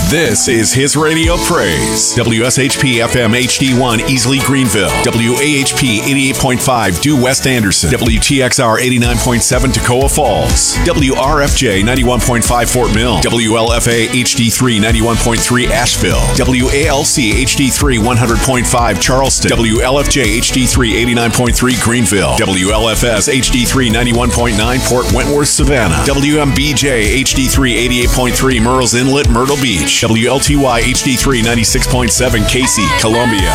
This is his radio praise. WSHP FM HD1 Easley Greenville. WAHP 88.5 Due West Anderson. WTXR 89.7 Toccoa Falls. WRFJ 91.5 Fort Mill. WLFA HD3 91.3 Asheville. WALC HD3 100.5 Charleston. WLFJ HD3 89.3 Greenville. WLFS HD3 91.9 Port Wentworth Savannah. WMBJ HD3 88.3 Murrells Inlet Myrtle Beach. WLTY HD3 96.7 Casey, Columbia.